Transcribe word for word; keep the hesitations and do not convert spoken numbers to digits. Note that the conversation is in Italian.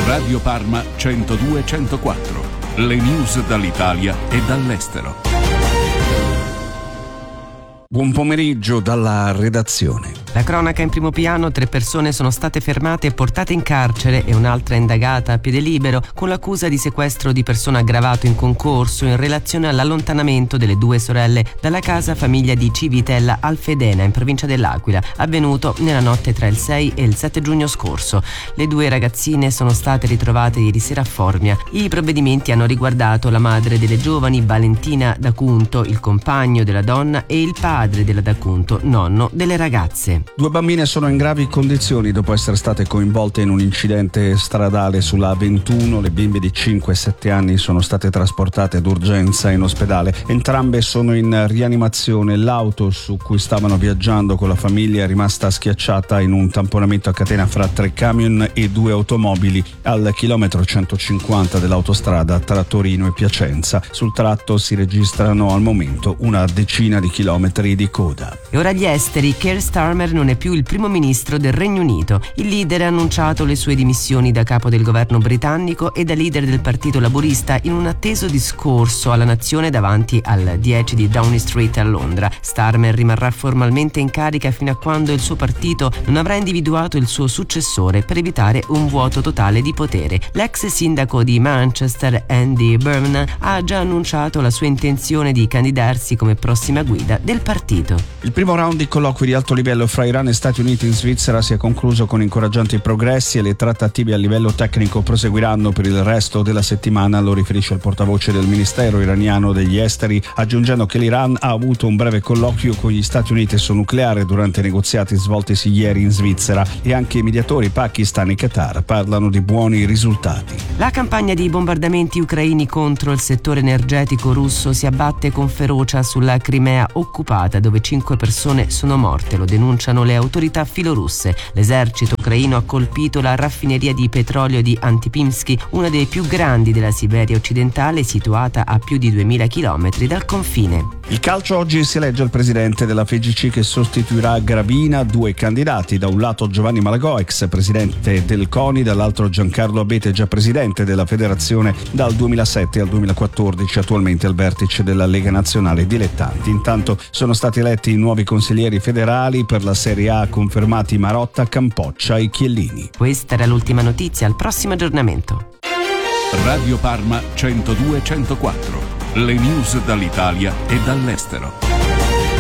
Radio Parma centodue centoquattro. Le news dall'Italia e dall'estero. Buon pomeriggio dalla redazione. La cronaca in primo piano: tre persone sono state fermate e portate in carcere e un'altra indagata a piede libero con l'accusa di sequestro di persona aggravato in concorso in relazione all'allontanamento delle due sorelle dalla casa famiglia di Civitella Alfedena in provincia dell'Aquila, avvenuto nella notte tra il sei e il sette giugno scorso. Le due ragazzine sono state ritrovate ieri sera a Formia. I provvedimenti hanno riguardato la madre delle giovani, Valentina D'Acunto, il compagno della donna e il padre della D'Acunto, nonno delle ragazze. Due bambine sono in gravi condizioni dopo essere state coinvolte in un incidente stradale sulla A ventuno. Le bimbe di cinque e sette anni sono state trasportate d'urgenza in ospedale. Entrambe sono in rianimazione. L'auto su cui stavano viaggiando con la famiglia è rimasta schiacciata in un tamponamento a catena fra tre camion e due automobili al chilometro centocinquanta dell'autostrada tra Torino e Piacenza. Sul tratto si registrano al momento una decina di chilometri di coda. E ora gli esteri. Keir Starmer non è più il primo ministro del Regno Unito. Il leader ha annunciato le sue dimissioni da capo del governo britannico e da leader del partito laburista in un atteso discorso alla nazione davanti al dieci di Downing Street a Londra. Starmer rimarrà formalmente in carica fino a quando il suo partito non avrà individuato il suo successore per evitare un vuoto totale di potere. L'ex sindaco di Manchester, Andy Burnham, ha già annunciato la sua intenzione di candidarsi come prossima guida del partito. Il primo round di colloqui di alto livello fra Iran e Stati Uniti in Svizzera si è concluso con incoraggianti progressi e le trattative a livello tecnico proseguiranno per il resto della settimana, lo riferisce il portavoce del Ministero iraniano degli esteri, aggiungendo che l'Iran ha avuto un breve colloquio con gli Stati Uniti sul nucleare durante i negoziati svoltisi ieri in Svizzera, e anche i mediatori Pakistan e Qatar parlano di buoni risultati. La campagna di bombardamenti ucraini contro il settore energetico russo si abbatte con ferocia sulla Crimea occupata, dove cinque persone sono morte, lo denunciano le autorità filorusse. L'esercito ucraino ha colpito la raffineria di petrolio di Antipimsky, una delle più grandi della Siberia occidentale, situata a più di duemila chilometri dal confine. Il calcio: oggi si elegge il presidente della F I G C che sostituirà Gravina. Due candidati: da un lato Giovanni Malagò, ex presidente del CONI, dall'altro Giancarlo Abete, già presidente della federazione dal duemilasette al duemilaquattordici, attualmente al vertice della Lega Nazionale Dilettanti. Intanto sono stati eletti i nuovi consiglieri federali per la Serie A, confermati Marotta, Campoccia e Chiellini. Questa era l'ultima notizia, al prossimo aggiornamento. Radio Parma centodue centoquattro. Le news dall'Italia e dall'estero.